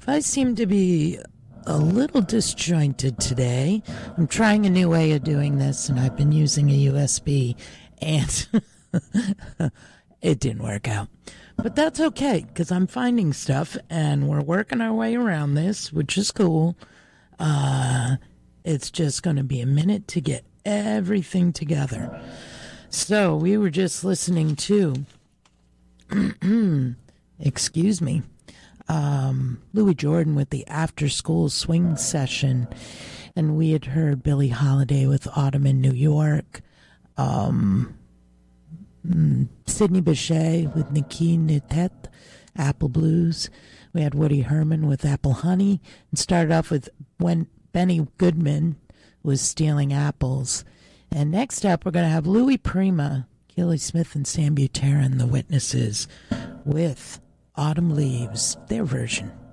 I seem to be a little disjointed today. I'm trying a new way of doing this, and I've been using a USB, and it didn't work out. But that's okay, because I'm finding stuff, and we're working our way around this, which is cool. It's just going to be a minute to get everything together. So we were just listening to, excuse me, Louis Jordan with the After School Swing Session, and we had heard Billie Holiday with Autumn in New York, Sidney Bechet with Niki Nitet, Apple Blues. We had Woody Herman with Apple Honey, and started off with When Benny Goodman was Stealing Apples. And next up, we're going to have Louis Prima, Gilly Smith, and Sam Buterin, the Witnesses, with Autumn Leaves, their version.